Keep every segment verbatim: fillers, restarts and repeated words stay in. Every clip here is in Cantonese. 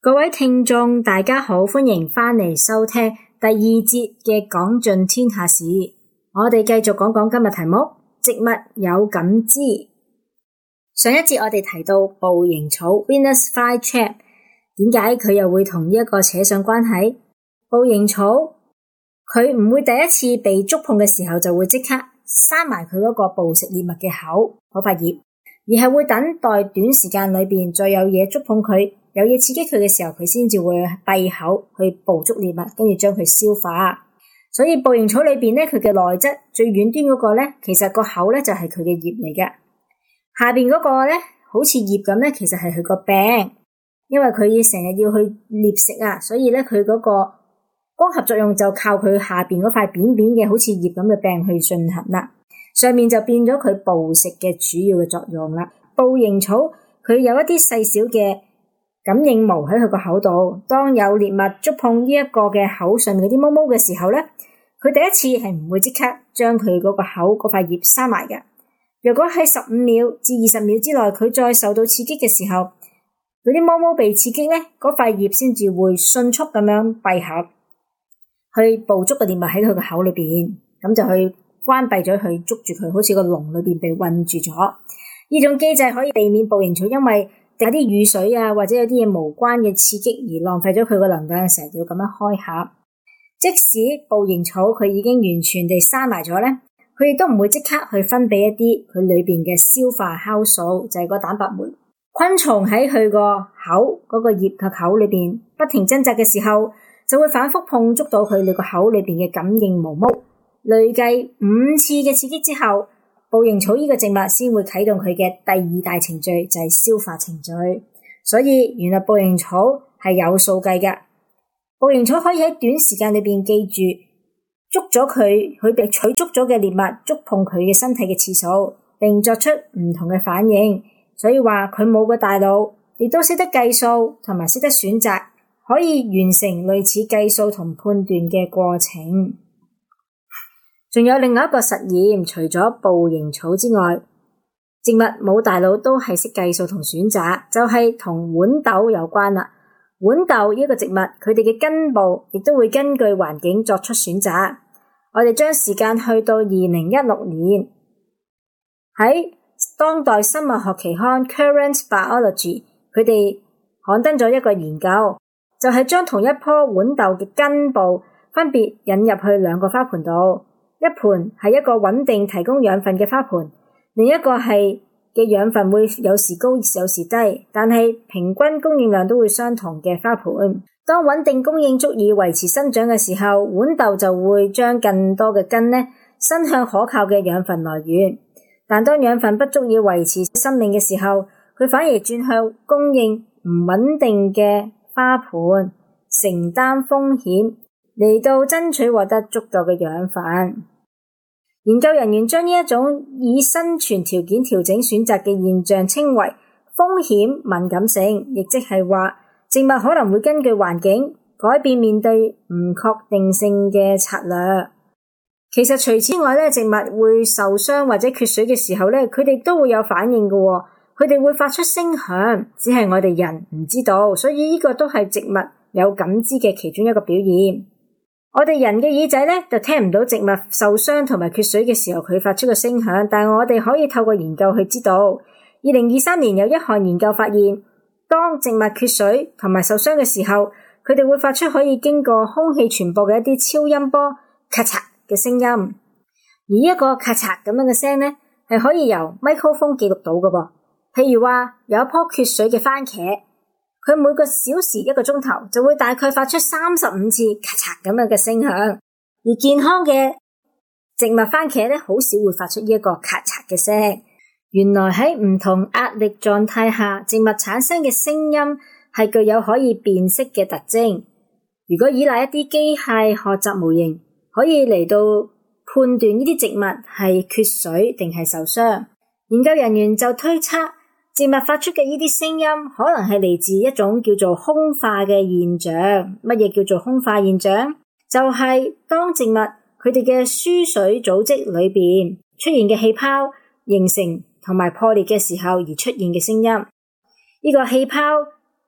各位聽眾大家好，歡迎翻嚟收聽第二節嘅講盡天下事。我哋繼續講講今日題目，植物有感知。上一節我哋提到捕蠅草 Venus flytrap， 點解佢又會同呢一個扯上關係？捕蠅草佢唔會第一次被觸碰嘅時候就會即刻閂埋佢嗰個捕食獵物嘅口嗰塊葉，而係會等待短時間裏邊再有嘢觸碰佢，有嘢刺激佢嘅時候，佢先至會閉口去捕捉獵物，跟住將佢消化。所以捕蠅草裏邊咧，佢嘅內側最遠端嗰個咧，其實個口咧就係佢嘅葉嚟嘅。下邊嗰個咧，好似葉咁咧，其實係佢個柄，因為佢成日要去獵食啊，所以咧佢嗰個光合作用就靠佢下邊嗰塊扁扁嘅好似葉咁嘅柄去進行啦。上面就變咗佢捕食嘅主要嘅作用啦。捕蠅草佢有一啲細小嘅感應毛喺佢個口度，當有獵物觸碰呢一個嘅口上面嗰啲毛毛嘅時候咧，佢第一次係唔會即刻將佢嗰個口嗰塊葉閂埋嘅。如果喺十五秒至二十秒之內，佢再受到刺激嘅時候，嗰啲毛毛被刺激咧，嗰塊葉先至會迅速咁樣閉合，去捕捉嘅獵物喺佢個口裏邊，咁就去關閉咗佢，捉住佢，好似個籠裏邊被困住咗。呢種機制可以避免捕蠅草因為有啲雨水啊，或者有啲嘢無關嘅刺激而浪費咗佢個能量，成日要咁樣開合。即使捕蠅草佢已經完全地閂埋咗咧，佢亦都唔會即刻去分泌一啲佢裏邊嘅消化酵素，就係個蛋白酶。昆蟲喺佢個口嗰個葉嘅口裏邊不停掙扎嘅時候，就會反覆碰觸到佢哋個口裏邊嘅感應毛毛。累計五次嘅刺激之後，捕蠅草呢個植物先會啟動佢嘅第二大程序，就係消化程序。所以原來捕蠅草係有數計嘅。捕蠅草可以喺短時間裏邊記住捉咗佢，佢被取捉咗嘅獵物觸碰佢嘅身體嘅次數，並作出唔同嘅反應。所以話佢冇個大腦，亦都識得計數同埋識得選擇，可以完成類似計數同判斷嘅過程。仲有另外一個實驗，除咗捕蠅草之外，植物冇大腦都係識計數同選擇，就係同豌豆有關啦。豌豆呢個植物，佢哋嘅根部亦都會根據環境作出選擇。我哋將時間去到二零一六年，喺當代生物學期刊 Current Biology， 佢哋刊登咗一個研究，就係將同一棵豌豆嘅根部分別引入去兩個花盆度。一盆係一個穩定提供養分嘅花盆，另一個係嘅養分會有時高有時低，但係平均供應量都會相同嘅花盆。當穩定供應足以維持生長嘅時候，豌豆就會將更多嘅根呢伸向可靠嘅養分來源。但當養分不足以維持生命嘅時候，佢反而轉向供應唔穩定嘅花盆，承擔風險嚟到爭取獲得足夠嘅養分。研究人員將呢一種以生存條件調整選擇嘅現象稱為風險敏感性，亦即係話植物可能會根據環境改變面對唔確定性嘅策略。其實除此之外咧，植物會受傷或者缺水嘅時候咧，佢哋都會有反應嘅，佢哋會發出聲響，只係我哋人唔知道，所以呢個都係植物有感知嘅其中一個表現。我哋人嘅耳仔咧就聽唔到植物受傷同埋缺水嘅時候佢發出嘅聲響，但係我哋可以透過研究去知道。二零二三年有一項研究發現，當植物缺水同埋受傷嘅時候，佢哋會發出可以經過空氣傳播嘅一啲超音波咔嚓嘅聲音，而一個咔嚓咁樣嘅聲咧係可以由 microphone 記錄到嘅噃。譬如話有一棵缺水嘅番茄，佢每個小時一個鐘頭就會大概發出三十五次咔嚓咁樣嘅聲響，而健康嘅植物番茄咧，好少會發出呢一個咔嚓嘅聲。原來喺唔同壓力狀態下，植物產生嘅聲音係具有可以辨識嘅特徵。如果依賴一啲機械學習模型，可以嚟到判斷呢啲植物係缺水定係受傷。研究人員就推測，植物發出嘅呢啲聲音可能係嚟自一種叫做空化嘅現象。乜嘢叫做空化現象？就係、是、當植物佢哋嘅輸水組織裏邊出現嘅氣泡形成同埋破裂嘅時候而出現嘅聲音。呢、這個氣泡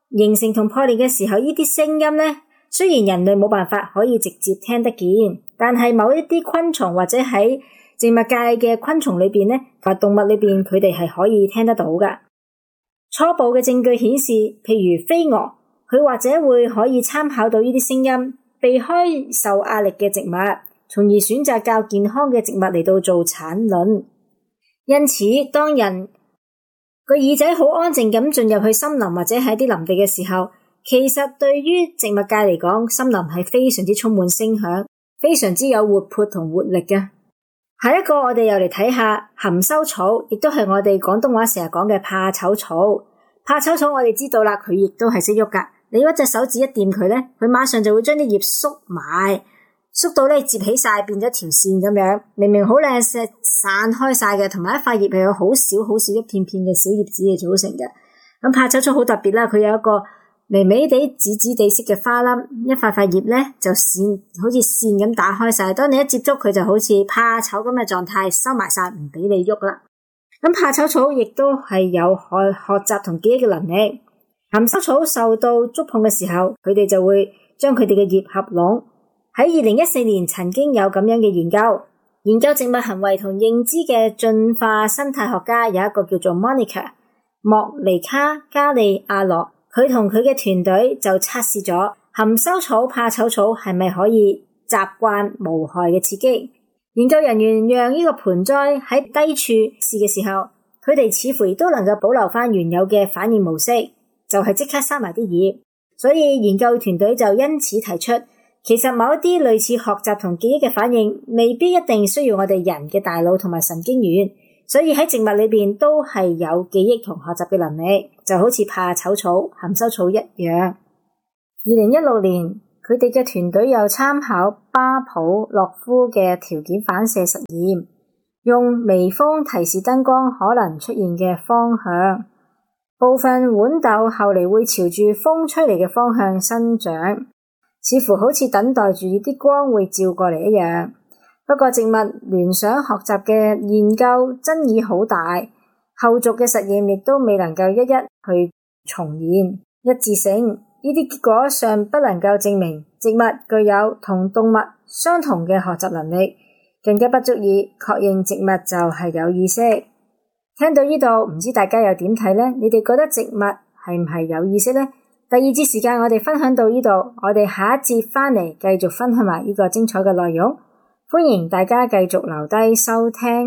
形成同破裂嘅時候，呢啲聲音呢，雖然人類冇辦法可以直接聽得見，但係某一啲昆蟲或者喺植物界嘅昆蟲裏邊呢，同埋動物裏邊，佢哋係可以聽得到㗎。初步嘅證據顯示，譬如飛蛾，佢或者會可以參考到呢啲聲音，避開受壓力嘅植物，從而選擇較健康嘅植物嚟到做產卵。因此，當人個耳仔好安靜咁進入去森林或者喺啲林地嘅時候，其實對於植物界嚟講，森林係非常之充滿聲響，非常之有活潑同活力嘅。下一個我哋又嚟睇下含羞草，亦都係我哋廣東話成日講嘅怕醜草。怕醜草我哋知道啦，佢亦都係識喐噶。你一隻手指一掂佢咧，佢馬上就會將啲葉縮埋，縮到咧接起晒，變咗條線咁樣。明明好靚，石散開晒嘅，同埋一塊葉係有好少好少一片片嘅小葉子嚟組成嘅。咁怕醜草好特別啦，佢有一個微微地紫紫地色嘅花粒，一塊塊葉咧就線好似線咁打開晒，當你一接觸佢就好似怕醜咁嘅狀態，收埋晒唔俾你喐啦。咁怕醜草亦都係有學學習同記憶嘅能力。含羞草受到觸碰嘅時候，佢哋就會將佢哋嘅葉合攏。喺二零一四年曾經有咁樣嘅研究，研究植物行為同認知嘅進化生態學家有一個叫做 Monica 莫尼卡加利亞羅。佢同佢嘅團隊就測試咗含羞草、怕醜草係咪可以習慣無害嘅刺激。研究人員讓呢個盆栽喺低處試嘅時候，佢哋似乎亦都能夠保留翻原有嘅反應模式，就係即刻閂埋啲葉。所以研究團隊就因此提出，其實某一啲類似學習同記憶嘅反應，未必一定需要我哋人嘅大腦同埋神經元。所以喺植物裏邊都係有記憶同學習嘅能力，就好似怕醜草、含羞草一樣。二零一六年，佢哋嘅團隊又參考巴普洛夫嘅條件反射實驗，用微風提示燈光可能出現嘅方向。部分豌豆後嚟會朝住風吹嚟嘅方向生長，似乎好似等待住啲光會照過嚟一樣。不過植物聯想學習嘅研究爭議好大，後續嘅實驗亦都未能夠一一去重現一致性。呢啲結果尚不能夠證明植物具有同動物相同嘅學習能力，更加不足以確認植物就係有意識。聽到呢度，唔知大家又點睇呢？你哋覺得植物係唔係有意識呢？第二節時間我哋分享到呢度，我哋下一節翻嚟繼續分享埋呢個精彩嘅內容。歡迎大家繼續留低收聽。